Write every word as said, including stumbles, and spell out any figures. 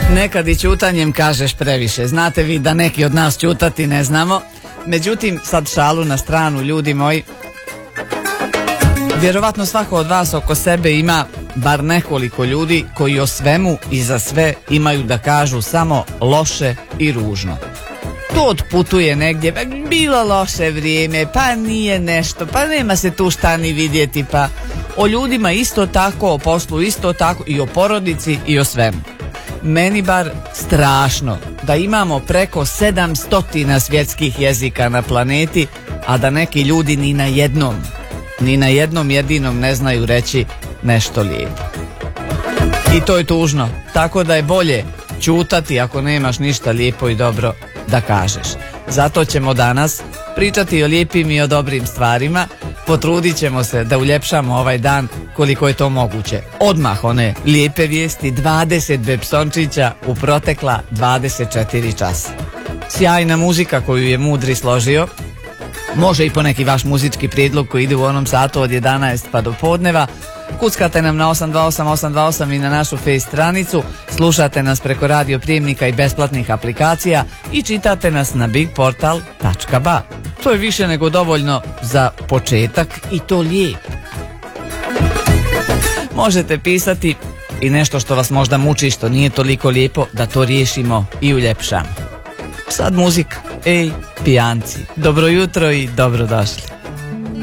Nekad i ćutanjem kažeš previše. Znate vi da neki od nas ćutati ne znamo. Međutim, sad šalu na stranu, ljudi moji. Vjerovatno svako od vas oko sebe ima bar nekoliko ljudi koji o svemu i za sve imaju da kažu samo loše i ružno. To otputuje negdje, pa bilo loše vrijeme, pa nije nešto, pa nema se tu šta ni vidjeti, pa o ljudima isto tako, o poslu isto tako, i o porodici i o svemu. Meni bar strašno da imamo preko sedamsto svjetskih jezika na planeti, a da neki ljudi ni na jednom, ni na jednom jedinom ne znaju reći nešto lijepo. I to je tužno, tako da je bolje ćutati ako nemaš ništa lijepo i dobro da kažeš. Zato ćemo danas pričati o lijepim i o dobrim stvarima. Potrudit ćemo se da uljepšamo ovaj dan koliko je to moguće. Odmah one lijepe vijesti, dvadeset Bepsončića u protekla dvadeset četiri časa. Sjajna muzika koju je Mudri složio. Može i poneki vaš muzički prijedlog koji ide u onom satu od jedanaest pa do podneva. Kuckate nam na osam dva osam osam dva osam i na našu face stranicu, slušate nas preko radio prijemnika i besplatnih aplikacija i čitate nas na bigportal tačka ba. To je više nego dovoljno za početak i to lijepo. Možete pisati i nešto što vas možda muči, što nije toliko lijepo, da to riješimo i uljepšamo. Sad muzika. Ej, pijanci, dobro jutro i dobrodošli.